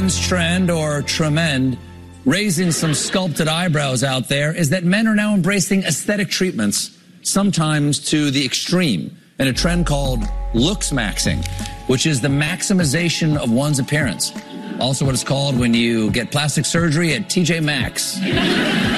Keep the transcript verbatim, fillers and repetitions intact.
latest trend or tremend raising some sculpted eyebrows out there is that men are now embracing aesthetic treatments, sometimes to the extreme, in a trend called looks maxing, which is the maximization of one's appearance. Also what it's called when you get plastic surgery at T J Maxx.